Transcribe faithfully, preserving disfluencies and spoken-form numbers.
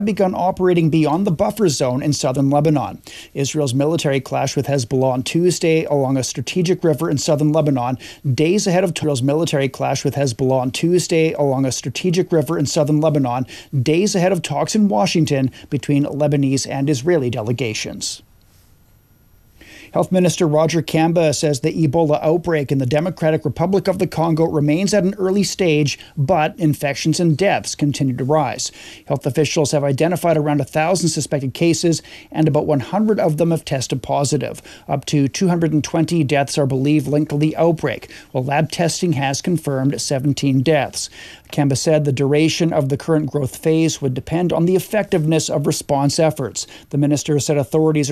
begun operating beyond the buffer zone in southern Lebanon. Israel's military clashed with Hezbollah on Tuesday along a strategic river in southern Lebanon, days ahead of Israel's military clash with Hezbollah on Tuesday along a strategic river in southern Lebanon, days ahead of talks in Washington between Lebanese and Israeli delegations. Health Minister Roger Kamba says the Ebola outbreak in the Democratic Republic of the Congo remains at an early stage, but infections and deaths continue to rise. Health officials have identified around one thousand suspected cases, and about one hundred of them have tested positive. Up to two hundred twenty deaths are believed linked to the outbreak, while lab testing has confirmed seventeen deaths. Kamba said the duration of the current growth phase would depend on the effectiveness of response efforts. The minister said authorities are